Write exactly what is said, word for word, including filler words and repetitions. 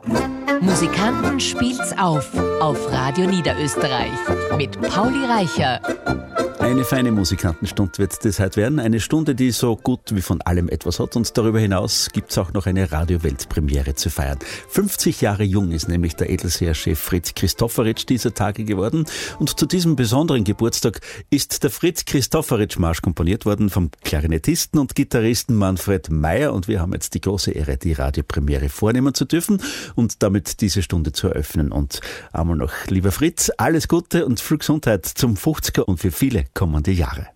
Musikanten spielt's auf auf Radio Niederösterreich mit Pauli Reicher. Eine feine Musikantenstunde wird das heute werden. Eine Stunde, die so gut wie von allem etwas hat. Und darüber hinaus gibt es auch noch eine Radio-Weltpremiere zu feiern. fünfzig Jahre jung ist nämlich der Edelseer-Chef Fritz Christofferitsch dieser Tage geworden. Und zu diesem besonderen Geburtstag ist der Fritz-Christofferitsch-Marsch komponiert worden vom Klarinettisten und Gitarristen Manfred Meyer. Und wir haben jetzt die große Ehre, die Radiopremiere vornehmen zu dürfen und damit diese Stunde zu eröffnen. Und einmal noch, lieber Fritz, alles Gute und viel Gesundheit zum fünfziger und für viele kommende Jahre.